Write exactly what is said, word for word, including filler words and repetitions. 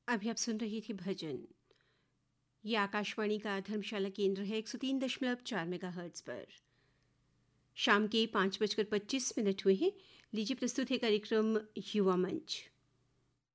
अभी आप सुन रही थी भजन। ये आकाशवाणी का धर्मशाला केंद्र है एक सौ तीन दशमलव चार मेगा हर्ट्ज पर। शाम के पाँच बजकर पच्चीस मिनट हुए हैं। लीजिए प्रस्तुत है कार्यक्रम युवा मंच।